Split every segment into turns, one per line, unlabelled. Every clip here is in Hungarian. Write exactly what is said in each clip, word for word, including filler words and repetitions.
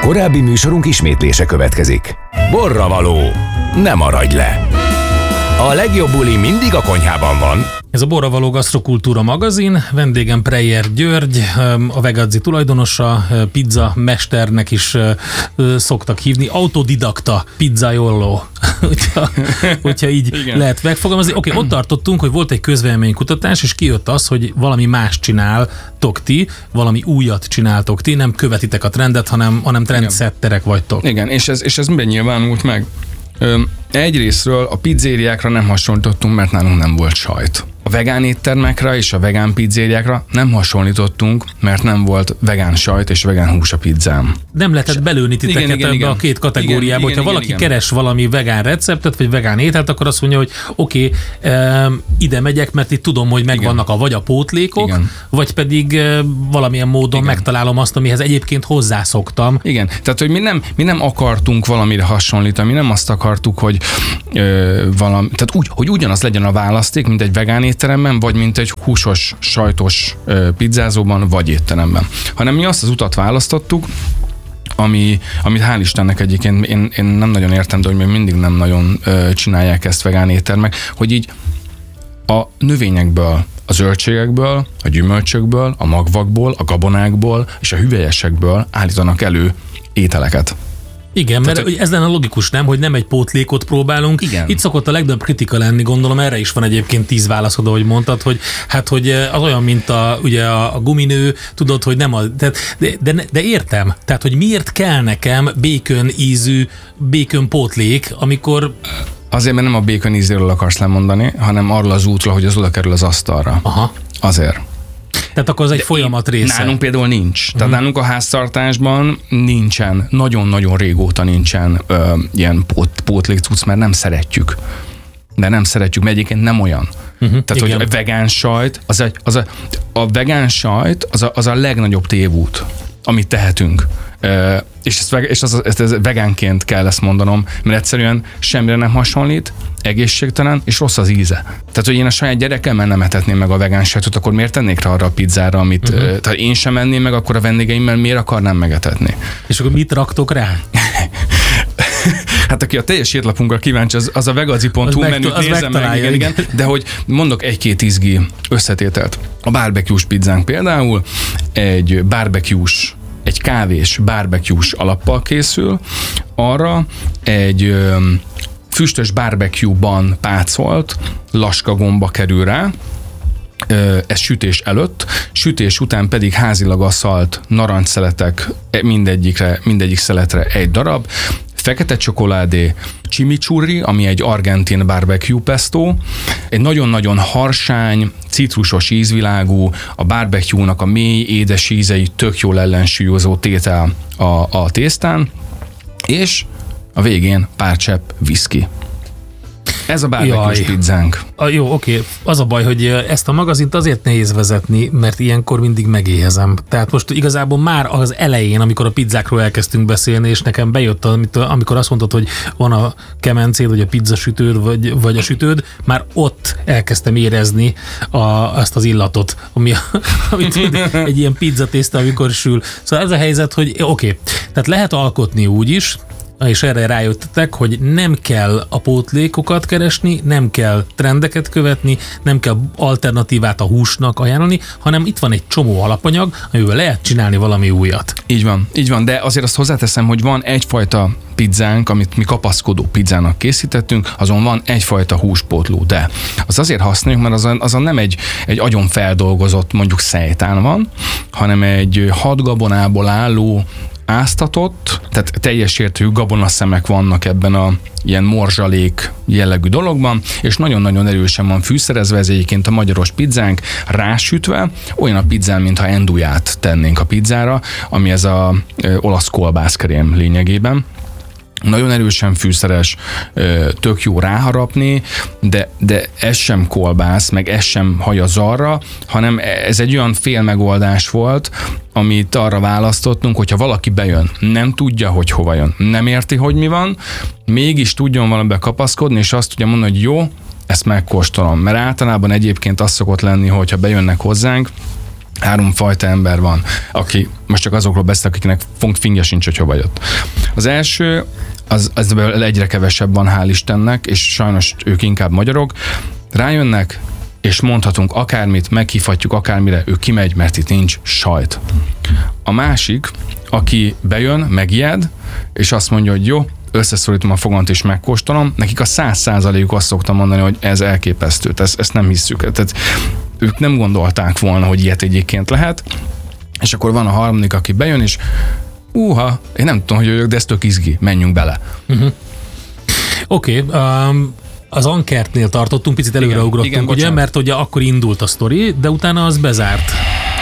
Korábbi műsorunk ismétlése következik. Borravaló, ne maradj le! A legjobb buli mindig a konyhában van.
Ez a Borravaló Gasztrokultúra magazin, vendégem Preyer György, a Vegazzi tulajdonosa, pizza mesternek is szoktak hívni, autodidakta pizzaioló, hogyha, hogyha így igen. lehet megfogalmazni. Oké, okay, ott tartottunk, hogy volt egy közvéleménykutatás, és kijött az, hogy valami más csináltok ti, valami újat csináltok ti, nem követitek a trendet, hanem, hanem trendsetterek vagytok.
Igen, és ez, és ez miben nyilvánult meg? Ö, egyrésztről a pizzériákra nem hasonlítottunk, mert nálunk nem volt sajt. A vegán éttermekre és a vegán pizzériákra nem hasonlítottunk, mert nem volt vegán sajt és vegán hús a pizzám.
Nem lehetett belőni titeket igen, igen, ebbe igen. a két kategóriába. Igen, hogyha igen, valaki igen, keres igen. valami vegán receptet, vagy vegán ételt, akkor azt mondja, hogy oké, okay, ide megyek, mert itt tudom, hogy megvannak a vagy a pótlékok, igen. vagy pedig e, valamilyen módon igen. megtalálom azt, amihez egyébként hozzászoktam.
Igen, tehát hogy mi nem, mi nem akartunk valamire hasonlítani, mi nem azt akartuk, hogy ö, valami, tehát úgy, hogy ugyanaz legyen a választék, mint egy vegán étteremben, vagy mint egy húsos, sajtos ö, pizzázóban, vagy étteremben. Hanem mi azt az utat választottuk, ami, amit hál' Istennek egyébként én, én nem nagyon értem, de hogy még mindig nem nagyon ö, csinálják ezt vegán éttermek, hogy így a növényekből, a zöldségekből, a gyümölcsökből, a magvakból, a gabonákból és a hüvelyesekből állítanak elő ételeket.
Igen, tehát, mert ez lenne logikus, nem, hogy nem egy pótlékot próbálunk. Igen. Itt szokott a legnagyobb kritika lenni, gondolom, erre is van egyébként tíz válaszod, ahogy mondtad, hogy hát, hogy az olyan, mint a, ugye a, a guminő, tudod, hogy nem a, de, de, de értem, tehát, hogy miért kell nekem bacon ízű bacon pótlék, amikor...
Azért, mert nem a bacon ízéről akarsz lemondani, hanem arról az útról, hogy az oda kerül az asztalra. Aha. Azért.
Tehát akkor az egy de folyamat része.
Nálunk például nincs. Tehát uh-huh. nálunk a háztartásban nincsen, nagyon-nagyon régóta nincsen ö, ilyen pót, pótlék cucc, mert nem szeretjük. De nem szeretjük, mert egyébként nem olyan. Uh-huh. Tehát, igen. hogy a vegán sajt, az a, az a, a vegán sajt az a, az a legnagyobb tévút, amit tehetünk. Uh, és ezt, és az, ezt, ezt vegánként kell ezt mondanom, mert egyszerűen semmire nem hasonlít, egészségtelen, és rossz az íze. Tehát, hogy én a saját gyerekemmel nem etetném meg a vegán sajtot, akkor miért tennék rá arra a pizzára, amit uh-huh. uh, tehát én sem enném meg, akkor a vendégeimmel miért akarnám megetetni?
És akkor mit raktok rá?
Hát aki a teljes étlapunkra kíváncsi, az, az a vegazzi pont hu menüt nézem meg, igen, igen, de hogy mondok egy-két izgi összetételt. A barbecue-s pizzánk például egy barbecue-s egy kávés barbecue-s alappal készül, arra egy ö, füstös barbecue-ban pácolt laskagomba kerül rá, ö, ez sütés előtt, sütés után pedig házilag asszalt narancsszeletek mindegyikre, mindegyik szeletre egy darab, fekete csokoládé, chimichurri, ami egy argentin barbecue pesto, egy nagyon-nagyon harsány, citrusos ízvilágú, a barbecue-nak a mély, édes ízei tök jól ellensúlyozó tétel a, a tésztán, és a végén pár csepp viszki. Ez a barbecue-s pizzánk.
A, jó, oké. Az a baj, hogy ezt a magazint azért nehéz vezetni, mert ilyenkor mindig megéhezem. Tehát most igazából már az elején, amikor a pizzákról elkezdtünk beszélni, és nekem bejött, amikor azt mondtad, hogy van a kemencéd, vagy a pizzasütőd, vagy, vagy a sütőd, már ott elkezdtem érezni a, azt az illatot, ami, amit egy ilyen pizzatészta, amikor sül. Szóval ez a helyzet, hogy oké, okay, tehát lehet alkotni úgy is, és erre rájöttetek, hogy nem kell a pótlékokat keresni, nem kell trendeket követni, nem kell alternatívát a húsnak ajánlani, hanem itt van egy csomó alapanyag, amivel lehet csinálni valami újat.
Így van, így van, de azért azt hozzáteszem, hogy van egyfajta pizzánk, amit mi kapaszkodó pizzának készítettünk, azon van egyfajta húspótló, de az azért használjuk, mert azon, azon nem egy, egy agyon feldolgozott mondjuk szejtán van, hanem egy hat gabonából álló áztatott, tehát teljes értékű gabonaszemek vannak ebben a ilyen morzsalék jellegű dologban, és nagyon-nagyon erősen van fűszerezve, ez egyébként a magyaros pizzánk, rásütve, olyan a pizzán, mintha enduját tennénk a pizzára, ami ez a ö, olasz kolbászkrém lényegében. Nagyon erősen fűszeres, tök jó ráharapni, de, de ez sem kolbász, meg ez sem haja zarra, hanem ez egy olyan félmegoldás volt, amit arra választottunk, hogyha valaki bejön, nem tudja, hogy hova jön, nem érti, hogy mi van, mégis tudjon valamibe kapaszkodni, és azt tudja mondani, hogy jó, ezt megkóstolom. Mert általában egyébként az szokott lenni, hogyha bejönnek hozzánk, Három fajta ember van, aki most csak azokról beszél, akiknek fingja sincs, hogy hova jött. Az első, az, az egyre kevesebb van, hál' Istennek, és sajnos ők inkább magyarok, rájönnek, és mondhatunk akármit, meghívhatjuk akármire, ő kimegy, mert itt nincs sajt. A másik, aki bejön, megijed, és azt mondja, hogy jó, összeszorítom a fogant és megkóstolom, nekik a száz százalékuk azt szoktam mondani, hogy ez elképesztő, ezt, ezt nem hisszük. Tehát ők nem gondolták volna, hogy ilyet egyébként lehet, és akkor van a harmadik, aki bejön, és úha, én nem tudom, hogy ők, de ez tök izgi, menjünk bele.
Uh-huh. Oké, okay, um... az Ankertnél tartottunk, picit előreugrottunk, ugye, mert ugye akkor indult a sztori, de utána az bezárt.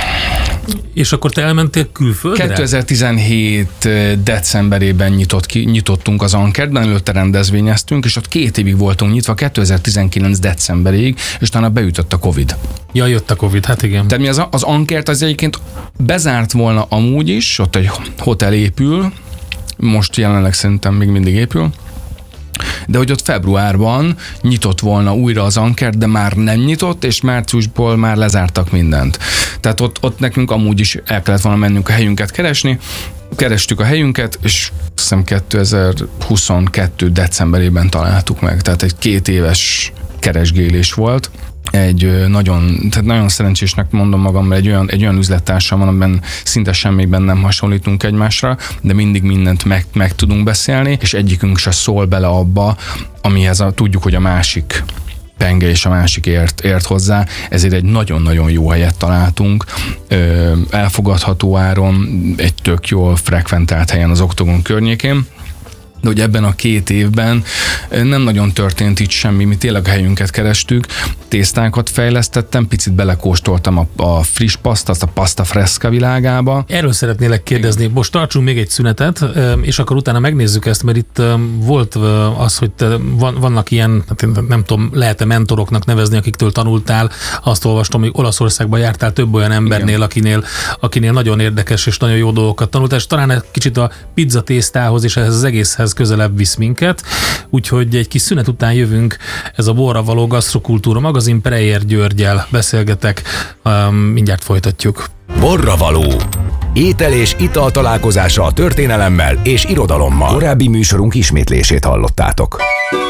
És akkor te elmentél külföldre?
kétezer-tizenhét decemberében nyitott ki, nyitottunk az Ankertben, előtte rendezvényeztünk, és ott két évig voltunk nyitva, kétezer-tizenkilenc decemberig, és utána beütött a Covid.
Ja, jött a Covid, hát igen.
Tehát mi az, az Ankert az egyébként bezárt volna amúgy is, ott egy hotel épül, most jelenleg szerintem még mindig épül, de hogy ott februárban nyitott volna újra az Ankert, de már nem nyitott, és márciusból már lezártak mindent. Tehát ott, ott nekünk amúgy is el kellett volna mennünk a helyünket keresni, kerestük a helyünket, és azt hiszem kétezer-huszonkettő decemberében találtuk meg, tehát egy két éves keresgélés volt. Egy nagyon, tehát nagyon szerencsésnek mondom magam, mert egy olyan, egy olyan üzlettársam van, amiben szinte semmiben nem hasonlítunk egymásra, de mindig mindent meg, meg tudunk beszélni, és egyikünk se szól bele abba, amihez a, tudjuk, hogy a másik penge és a másik ért, ért hozzá, ezért egy nagyon-nagyon jó helyet találtunk, ö, elfogadható áron, egy tök jól frekventált helyen az Oktogon környékén, de hogy ebben a két évben nem nagyon történt itt semmi, mi tényleg a helyünket kerestük, tésztákat fejlesztettem, picit belekóstoltam a, a friss paszt, azt a pasta fresca világába.
Erről szeretnélek kérdezni, most tartsunk még egy szünetet, és akkor utána megnézzük ezt, mert itt volt az, hogy te, vannak ilyen, nem tudom, lehet-e mentoroknak nevezni, akiktől tanultál, azt olvastam, hogy Olaszországban jártál több olyan embernél, akinél, akinél nagyon érdekes és nagyon jó dolgokat tanultál, és talán egy kicsit a pizza tésztához és ehhez az egészhez közelebb visz minket, úgyhogy egy kis szünet után jövünk, ez a Borra való gasztrokultúra magazin, Preyer Györggyel beszélgetek, um, mindjárt folytatjuk.
Borra való. Étel és ital találkozása a történelemmel és irodalommal. Korábbi műsorunk ismétlését hallottátok.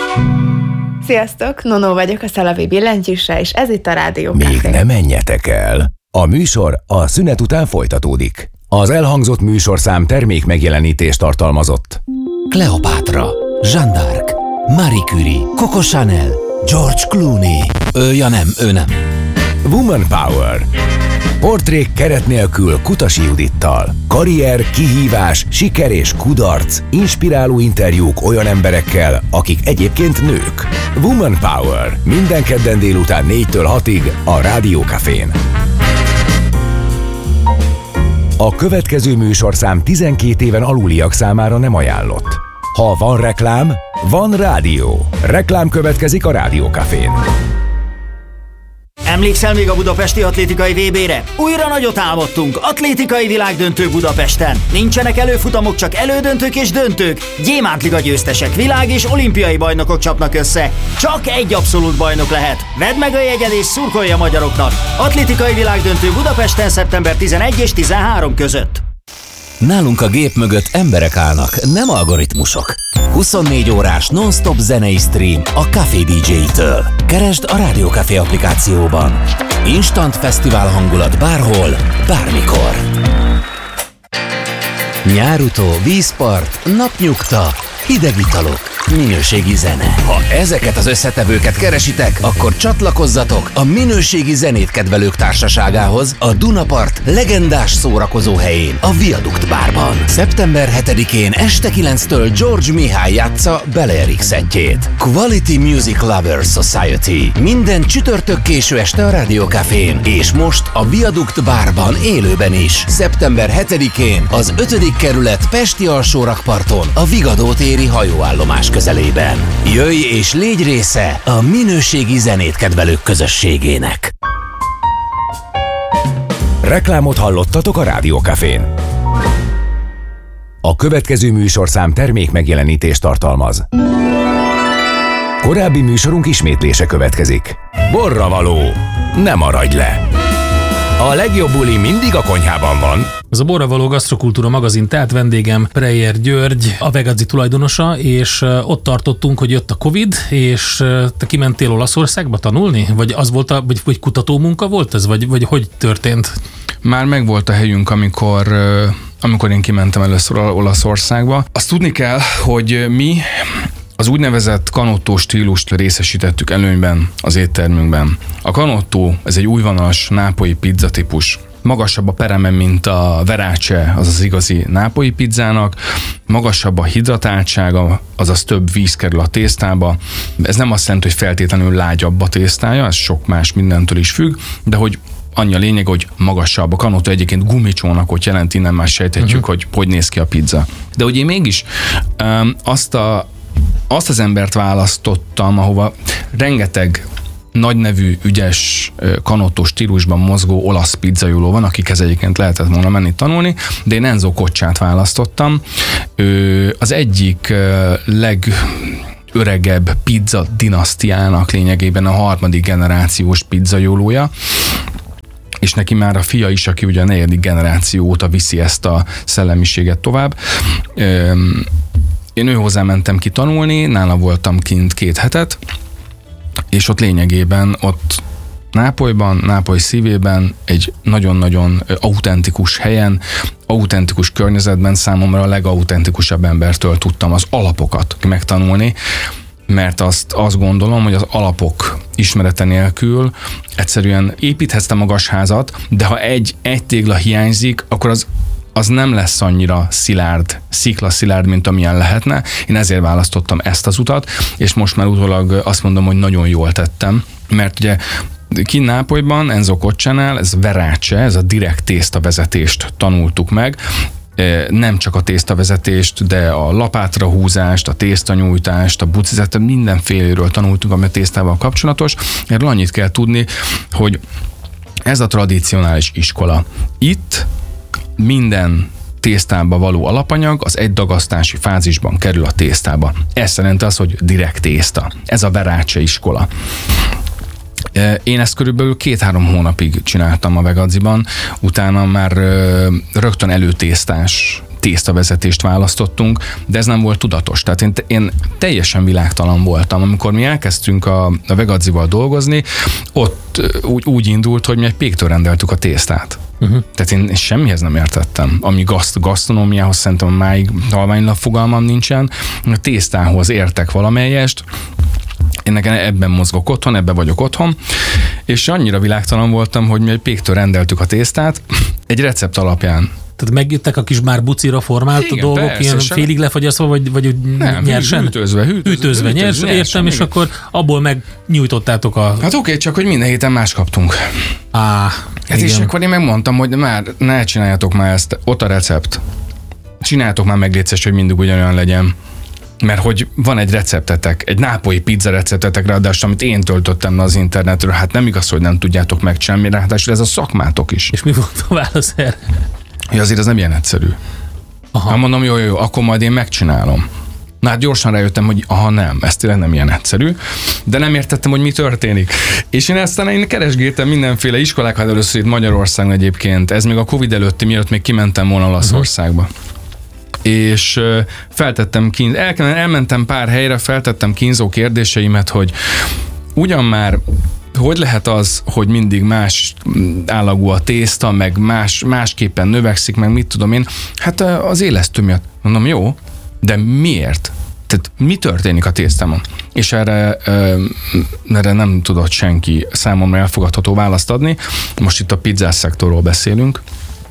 Sziasztok, Nonó vagyok a Szalavi billentyűsre, és ez itt a Rádió
Még
Café.
ne menjetek el! A műsor a szünet után folytatódik. Az elhangzott műsorszám termék megjelenítést tartalmazott.
Cleopatra, Jeanne d'Arc, Marie Curie, Coco Chanel, George Clooney. Ő, ja nem, ő nem.
Woman Power. Portrék keret nélkül Kutasi Judittal. Karrier, kihívás, siker és kudarc. Inspiráló interjúk olyan emberekkel, akik egyébként nők. Woman Power. Minden kedden délután négytől hatig a Rádió Cafén. A következő műsorszám tizenkét éven aluliak számára nem ajánlott. Ha van reklám, van rádió. Reklám következik a Rádió Cafén.
Emlékszel még a budapesti atlétikai vé bére? Újra nagyot álmodtunk, atlétikai világdöntő Budapesten. Nincsenek előfutamok, csak elődöntők és döntők. Gyémántliga győztesek, világ és olimpiai bajnokok csapnak össze. Csak egy abszolút bajnok lehet. Vedd meg a jegyed és szurkolj a magyaroknak. Atlétikai világdöntő Budapesten szeptember tizenegy és tizenhárom között.
Nálunk a gép mögött emberek állnak, nem algoritmusok. huszonnégy órás non-stop zenei stream a Café dé dzsé-től. Keresd a Rádió Café applikációban. Instant fesztivál hangulat bárhol, bármikor. Nyárutó, vízpart, napnyugta, hideg italok, minőségi zene. Ha ezeket az összetevőket keresitek, akkor csatlakozzatok a minőségi zenét kedvelők társaságához a Dunapart legendás szórakozó helyén, a Viadukt Bárban. szeptember hetedikén este kilenctől George Mihály játsza Bel Air X-etjét. Quality Music Lovers Society. Minden csütörtök késő este a Rádió Cafén, és most a Viadukt Bárban élőben is. szeptember hetedikén az ötödik kerület Pesti alsórakparton a Vigadó téri hajóállomás közelében. Jöjj és légy része a minőségi zenét kedvelők közösségének.
Reklámot hallottatok a Rádió Cafén. A következő műsorszám termék megjelenítést tartalmaz. Korábbi műsorunk ismétlése következik. Borra való. Ne maradj le! A legjobb buli mindig a konyhában van.
Ez a Borra való gasztrokultúra magazin, tehát vendégem Preyer György, a Vegazzi tulajdonosa, és ott tartottunk, hogy jött a Covid, és te kimentél Olaszországba tanulni? Vagy az volt a, vagy, vagy kutatómunka volt ez? Vagy, vagy hogy történt?
Már megvolt a helyünk, amikor, amikor én kimentem először Olaszországba. Azt tudni kell, hogy mi az úgynevezett canottó stílust részesítettük előnyben az éttermünkben. A canottó, ez egy újvonalas nápolyi pizza típus. Magasabb a pereme, mint a verace, az az igazi nápolyi pizzának, magasabb a hidratáltsága, azaz több víz kerül a tésztába. Ez nem azt jelenti, hogy feltétlenül lágyabb a tésztája, ez sok más mindentől is függ, de hogy annyi a lényeg, hogy magasabb. A canottó egyébként gumicsónakot jelent, innen már sejthetjük, uh-huh. hogy hogy néz ki a pizza. De hogy én mégis um, azt, a, azt az embert választottam, ahova rengeteg nagynevű, ügyes, canottó stílusban mozgó olasz pizzajóló van, akikhez egyébként lehetett volna menni tanulni, de én Enzo Coccát választottam. Ő az egyik legöregebb pizza dinasztiának lényegében a harmadik generációs pizzajólója, és neki már a fia is, aki ugye a negyedik generáció óta viszi ezt a szellemiséget tovább. Én ő hozzá mentem ki tanulni, nála voltam kint két hetet, és ott lényegében ott Nápolyban, Nápoly szívében, egy nagyon-nagyon autentikus helyen, autentikus környezetben számomra a legautentikusabb embertől tudtam az alapokat megtanulni, mert azt, azt gondolom, hogy az alapok ismerete nélkül egyszerűen építhetsz te magas házat, de ha egy, egy tégla hiányzik, akkor az az nem lesz annyira szilárd, sziklaszilárd, mint amilyen lehetne. Én ezért választottam ezt az utat, és most már utólag azt mondom, hogy nagyon jól tettem, mert ugye kint Nápolyban, Enzo Coccánál, ez verace, ez a direkt tésztavezetést tanultuk meg, nem csak a tésztavezetést, de a lapátra húzást, a tésztanyújtást, a bucizetet, mindenféléről tanultuk, ami a tésztával kapcsolatos. Erről annyit kell tudni, hogy ez a tradicionális iskola. Itt minden tésztába való alapanyag az egy dagasztási fázisban kerül a tésztába. Ez jelenti az, hogy direkt tészta. Ez a verace iskola. Én ezt körülbelül két-három hónapig csináltam a Vegazziban, utána már rögtön előtésztás tésztavezetést választottunk, de ez nem volt tudatos. Tehát én, én teljesen világtalan voltam. Amikor mi elkezdtünk a, a Vegazzival dolgozni, ott úgy, úgy indult, hogy mi egy péktől rendeltük a tésztát. Uh-huh. Tehát én semmihez nem értettem. Ami gaszt, gasztronómiához szerintem máig halványilag fogalmam nincsen. A tésztához értek valamelyest. Én nekem ebben mozgok otthon, ebben vagyok otthon, és annyira világtalan voltam, hogy mi egy péktől rendeltük a tésztát egy recept alapján.
Tehát megjöttek a kis már bucira formált igen, dolgok, persze, ilyen félig lefagyasztva, vagy, vagy
nem,
nyersen?
Hűtözve, hűtözve,
hűtözve, nyers, nyersen, értem, igen. És akkor abból megnyújtottátok a...
Hát oké, csak hogy minden héten más kaptunk.
Á,
hát és akkor én megmondtam, hogy már ne csináljátok már ezt, ott a recept. Csináljátok már meg létszés, hogy mindig ugyanolyan legyen. Mert hogy van egy receptetek, egy nápolyi pizza receptetek, ráadásul, amit én töltöttem le az internetről, hát nem igaz, hogy nem tudjátok megcsinálni, ráadásul ez a szakmátok is.
És mi volt a válasz erre?
Hogy azért ez nem ilyen egyszerű. Aha. Hát mondom, jó, jó, jó, akkor majd én megcsinálom. Na hát gyorsan rájöttem, hogy aha, nem, ez tényleg nem ilyen egyszerű, de nem értettem, hogy mi történik. És én aztán én keresgéltem mindenféle iskolákat, először itt Magyarországon egyébként, ez még a Covid előtti, mielőtt még kimentem volna Olaszországba. Uh-huh. És feltettem kín... El, elmentem pár helyre, feltettem kínzó kérdéseimet, hogy ugyan már hogy lehet az, hogy mindig más állagú a tészta, meg más, másképpen növekszik, meg mit tudom én. Hát az élesztő miatt. Mondom, jó, de miért? Tehát mi történik a tésztámon? És erre, erre nem tudott senki számomra elfogadható választ adni. Most itt a pizzás szektorról beszélünk.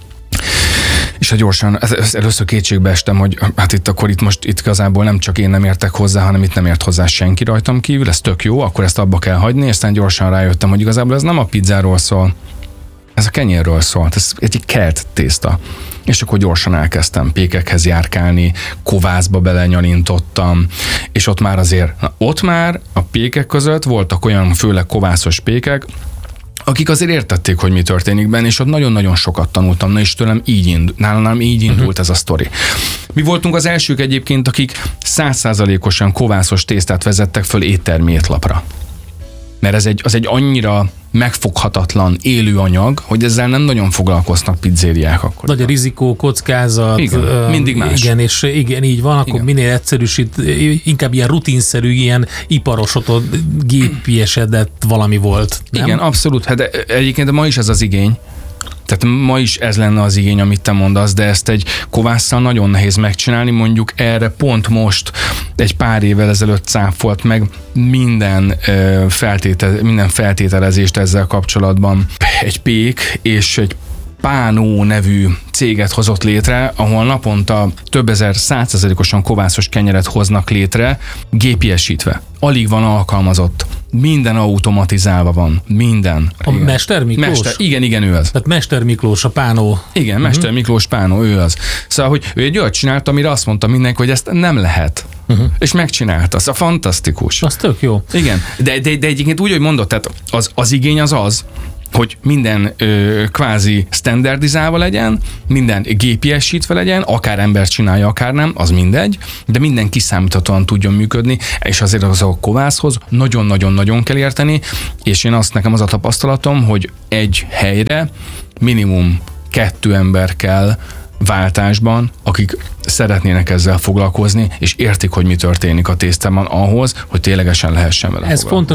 És hát gyorsan, először kétségbe estem, hogy hát itt akkor itt most itt igazából nem csak én nem értek hozzá, hanem itt nem ért hozzá senki rajtam kívül, ez tök jó, akkor ezt abba kell hagyni, és aztán gyorsan rájöttem, hogy igazából ez nem a pizzáról szól, ez a kenyérről szól, ez egy kelt tészta. És akkor gyorsan elkezdtem pékekhez járkálni, kovászba belenyalintottam, és ott már azért, na, ott már a pékek között voltak olyan főleg kovászos pékek, akik azért értették, hogy mi történik benne, és ott nagyon-nagyon sokat tanultam, na és tőlem így indult, nálam így indult uh-huh. ez a sztori. Mi voltunk az elsők egyébként, akik száz százalékosan kovászos tésztát vezettek föl éttermi étlapra. mert ez egy, az egy annyira megfoghatatlan élő anyag, hogy ezzel nem nagyon foglalkoznak pizzériák akkor.
Nagy a rizikó, kockázat.
Igen,
uh,
mindig más.
Igen, és igen, így van, akkor igen. Minél egyszerűsít, inkább ilyen rutinszerű, ilyen iparosodott, gépiesedett valami volt. Nem?
Igen, abszolút. Hát egyébként ma is ez az igény. Tehát ma is ez lenne az igény, amit te mondasz, de ezt egy kovásszal nagyon nehéz megcsinálni. Mondjuk erre pont most egy pár évvel ezelőtt cáfolt meg minden, feltétel, minden feltételezést ezzel kapcsolatban. Egy pék és egy Pánó nevű céget hozott létre, ahol naponta több ezer százszerzalékosan kovászos kenyeret hoznak létre, gépiesítve. Alig van alkalmazott. Minden automatizálva van. Minden.
A igen. Mester Miklós?
Mester, igen, igen, ő az.
Tehát Mester Miklós, a Pánó.
Igen, uh-huh. Mester Miklós Pánó, ő az. Szóval, hogy ő egy olyat csinált, amire azt mondta mindenki, hogy ezt nem lehet. Uh-huh. És megcsinálta. Szóval fantasztikus.
Az tök jó.
Igen, de, de, de egyébként úgy, hogy mondod, tehát az, az igény az az, hogy minden ö, kvázi standardizálva legyen, minden gépiesítve legyen, akár ember csinálja, akár nem, az mindegy, de minden kiszámíthatóan tudjon működni, és azért az a kovászhoz nagyon-nagyon-nagyon kell érteni, és én azt, nekem az a tapasztalatom, hogy egy helyre minimum kettő ember kell váltásban, akik szeretnének ezzel foglalkozni, és értik, hogy mi történik a tésztában ahhoz, hogy ténylegesen lehessen vele
Ez
foglalkozni.